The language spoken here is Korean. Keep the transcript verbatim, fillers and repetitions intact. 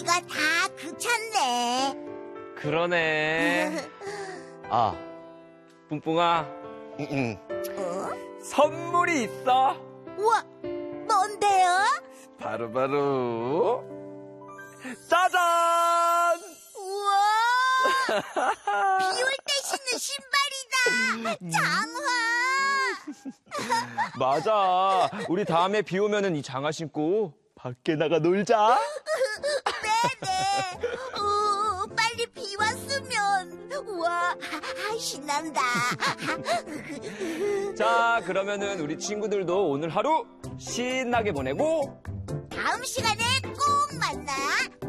보니까 다 귀찮네. 그러네. 아, 뿡뿡아. 응, 어? 선물이 있어. 우와, 뭔데요? 바로바로. 짜잔! 우와! 비올 때 신는 신발이다! 장화! 맞아. 우리 다음에 비 오면은 이 장화 신고 밖에 나가 놀자. 네네. 어, 빨리 비 왔으면. 우와, 신난다. 자, 그러면은 우리 친구들도 오늘 하루 신나게 보내고 다음 시간에 꼭 만나.